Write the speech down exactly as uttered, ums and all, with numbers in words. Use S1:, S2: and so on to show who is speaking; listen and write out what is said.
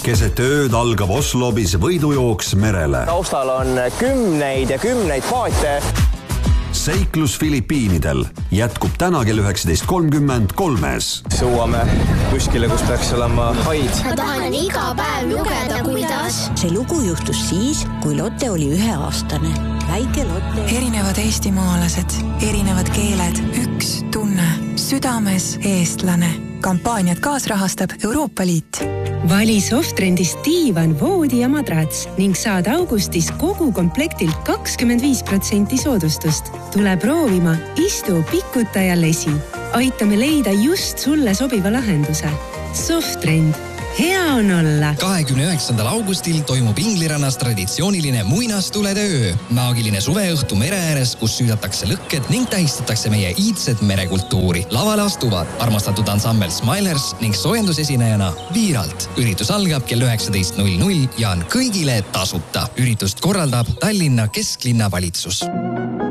S1: Keset ööd algab Oslobis võidujooks merele.
S2: Taustal on kümneid ja kümneid paate.
S1: Seiklus Filipiinidel jätkub täna kell üheksateist kolmkümmend kolmes.
S2: Suuame kuskile, kus peaks olema haid.
S3: Ma tahan iga päev lugeda, kuidas.
S4: See lugu juhtus siis, kui Lotte oli üheaastane. Väike Lotte.
S5: Erinevad eestimaalased, erinevad keeled, üks tunne, südames eestlane. Kampaaniat kaasrahastab Euroopa Liit.
S6: Vali Softrendist diivan, voodi ja madrats ning saad augustis kogu komplektilt kakskümmend viis protsenti soodustust. Tule proovima, istu, pikuta ja lesi. Aitame leida just sulle sobiva lahenduse. Softrend. Hea on olla.
S7: kahekümne üheksandal augustil toimub Inglirannas traditsiooniline muinastulede öö. Maagiline suveõhtu mere ääres, kus süüdatakse lõkked ning tähistatakse meie iidset merekultuuri. Lavale astuvad armastatud ansambel Smilers ning soojendusesinejana Viiralt. Üritus algab kell üheksateist null null ja on kõigile tasuta. Üritust korraldab Tallinna kesklinna valitsus.